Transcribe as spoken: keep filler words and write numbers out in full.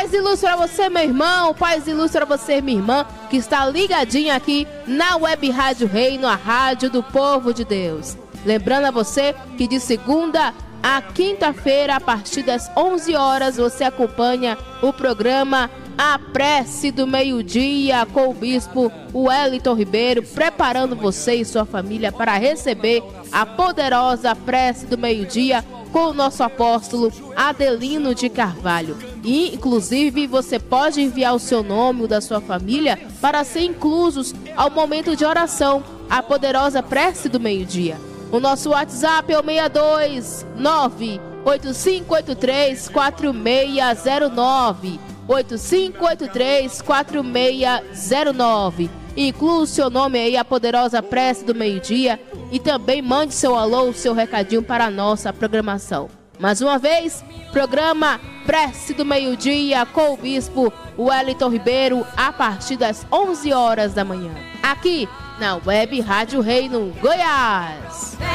Paz e luz para você, meu irmão, paz e luz para você, minha irmã, que está ligadinha aqui na Web Rádio Reino, a rádio do povo de Deus. Lembrando a você que de segunda a quinta-feira, a partir das onze horas, você acompanha o programa A Prece do Meio-Dia com o Bispo Wellington Ribeiro, preparando você e sua família para receber a poderosa Prece do Meio-Dia com o nosso apóstolo Adelino de Carvalho. E, inclusive, você pode enviar o seu nome, o da sua família, para ser inclusos ao momento de oração, a poderosa Prece do Meio-Dia. O nosso WhatsApp é o seis dois nove, oito cinco oito três, quatro seis zero nove, oito cinco oito três, quatro seis zero nove. Inclua o seu nome aí, a poderosa Prece do Meio-Dia, e também mande seu alô, seu recadinho para a nossa programação. Mais uma vez, programa Prece do Meio-Dia com o Bispo Wellington Ribeiro, a partir das onze horas da manhã, aqui na Web Rádio Reino Goiás.